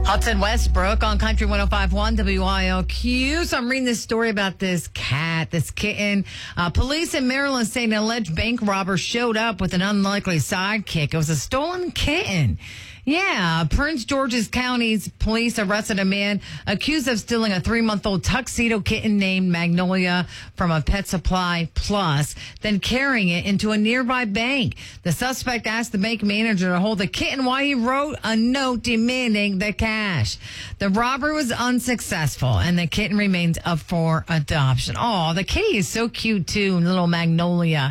Hudson Westbrook on Country 105.1 WILQ. So I'm reading this story about this cat, this kitten. Police in Maryland say an alleged bank robber showed up with an unlikely sidekick. It was a stolen kitten. Yeah, Prince George's County's police arrested a man accused of stealing a 3-month-old tuxedo kitten named Magnolia from a Pet Supply Plus, then carrying it into a nearby bank. The suspect asked the bank manager to hold the kitten while he wrote a note demanding the cash. The robbery was unsuccessful, and the kitten remains up for adoption. Oh, the kitty is so cute, too, little Magnolia.